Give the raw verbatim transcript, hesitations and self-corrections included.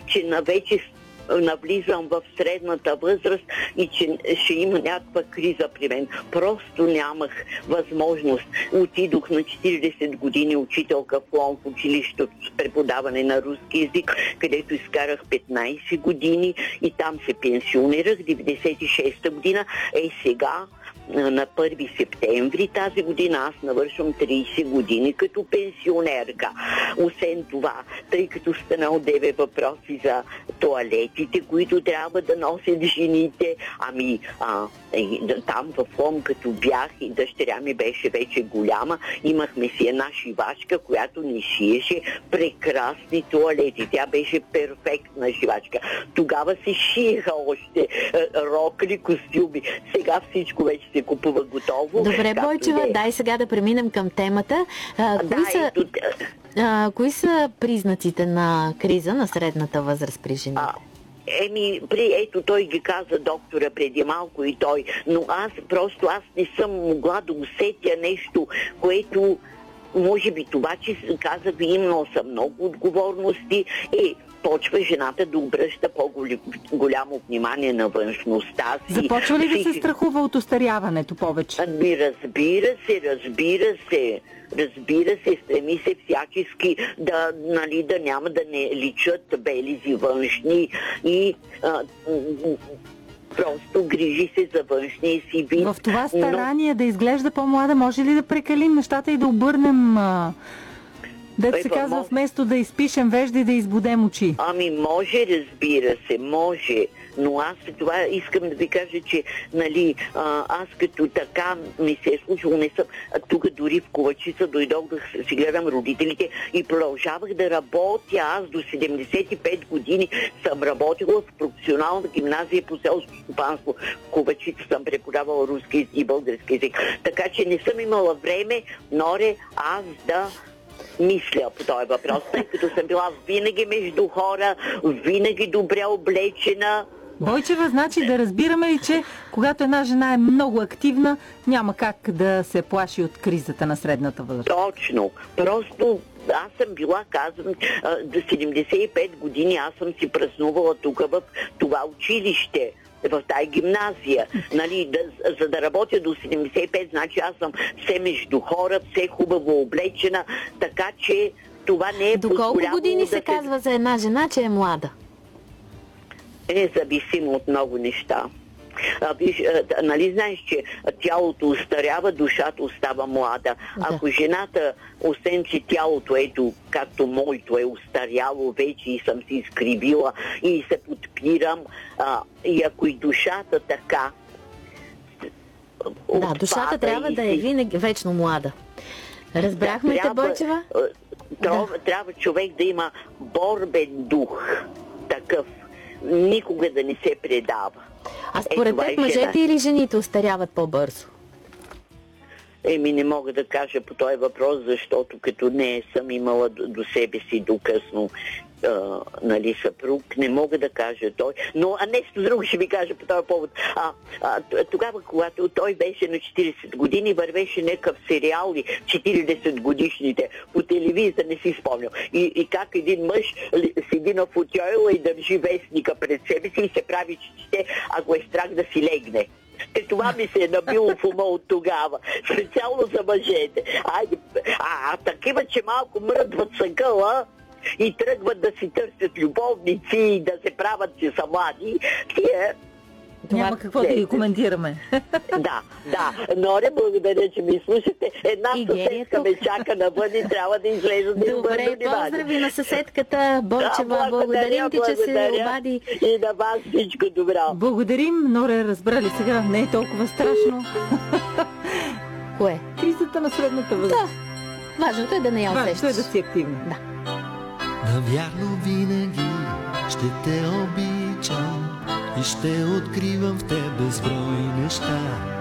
че навече навлизам в средната възраст и че ще има някаква криза при мен. Просто нямах възможност. Отидох на четиридесет години учителка в Лом в училището с преподаване на руски език, където изкарах петнайсет години и там се пенсионирах деветдесет и шеста година. Е, сега на първи септември тази година аз навършвам трийсет години като пенсионерка. Освен това, тъй като стана одеве въпроси за тоалетите, които трябва да носят жените, ами а, там в Лом, като бях и дъщеря ми беше вече голяма, имахме си една шивачка, която ни шиеше прекрасни тоалети. Тя беше перфектна шивачка. Тогава се шиеха още рокли, костюми. Сега всичко вече се купува готово. Добре, Бойчева, де. дай сега да преминем към темата. А, кои, да, са, ето, а, кои са признаците на криза на средната възраст при жените? А, еми, при, ето той ги каза доктора преди малко и той, но аз просто аз не съм могла да усетя нещо, което може би това, че казах, имала съм много отговорности, е, почва жената да обръща по-голямо внимание на външността си. Започва ли да се страхува от остаряването повече? Ами, разбира се, разбира се. Разбира се, стреми се всячески да, нали, да няма да не личат белези външни и а, просто грижи се за външния си вид. В това старание но... да изглежда по-млада, може ли да прекалим нещата и да обърнем... А... Дето се казва, вместо да изпишем вежди, да избудем очи. Ами може, разбира се, може. Но аз това искам да ви кажа, че нали, аз като така ми се е случило, не съм тук дори в Ковачица, дойдох да си гледам родителите и продължавах да работя. Аз до седемдесет и пет години съм работила в професионалната гимназия по селско стопанство. В Ковачица съм преподавала руски и български език. Така че не съм имала време, норе, аз да мисля по този въпрос, тъй като съм била винаги между хора, винаги добре облечена. Бойчева, значи да разбираме ли, че когато една жена е много активна, няма как да се плаши от кризата на средната възраст? Точно. Просто аз съм била, казвам, до седемдесет и пет години аз съм си празнувала тук в това училище, в тази гимназия. Нали, да, за да работя до седемдесет и пет, значи аз съм все между хора, все хубаво облечена, така че това не е до колко години да се казва за една жена, че е млада? Е зависимо от много неща. А, виж, а, нали знаеш, че тялото устарява, душата остава млада. Да. Ако жената, освен че тялото, ето, както моето е устаряло вече и съм си изкривила и се подпирам, а, и ако и душата така да, душата трябва да е винаги вечно млада. Разбрахме да, те, Бойчева? Трябва, да. трябва човек да има борбен дух. Такъв. Никога да не се предава. А според е, теб мъжете или жените остаряват по-бързо? Еми не мога да кажа по този въпрос, защото като не съм имала до, до себе си докъсно а, нали, съпруг, не мога да кажа той. Но а нещо друго ще ви кажа по този повод. А, а, тогава, когато той беше на четирийсет години, вървеше някакъв сериал и четирийсет годишните по телевизията, не си спомням. И, и как един мъж седи на футойла и държи вестника пред себе си и се прави, че чете, а го е страх да си легне. Е, това ми се е набило в ума от тогава. Специално за мъжете. Айде, а, а такива, че малко мръдват съгъла и тръгват да си търсят любовници и да се правят, че са млади, тия... Няма какво да ги коментираме. Да, да. Норе, благодаря, че ми слушате. Една съседка ме чака навън и трябва да излезе да добре, поздрави на съседката Бойчева. Да, благодарим ти, че се обади. И на вас всичко добро. Благодарим, Норе, разбрали сега. Не е толкова страшно. Кое? Кризата на средната възраст. Да. Важното е да не я усещаш. Важното е да си активна. Да. Навярно винаги ще те обичам и ще откривам в теб безброй неща.